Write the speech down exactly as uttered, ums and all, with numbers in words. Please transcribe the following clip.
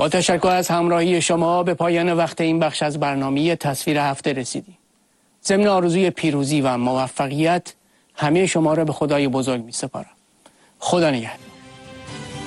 با تشکر از همراهی شما به پایان وقت این بخش از برنامه تصویر هفته رسیدیم. ضمن آرزوی پیروزی و موفقیت همه شما را به خدای بزرگ می سپارم. خدا نگهدار.